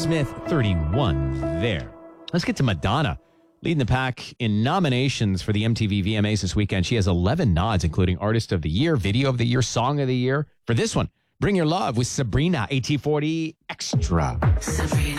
Smith, 31 there. Let's get to Madonna, leading the pack in nominations for the MTV VMAs this weekend. She has 11 nods, including Artist of the Year, Video of the Year, Song of the Year. For this one, Bring Your Love with Sabrina, AT40 Extra. Sabrina.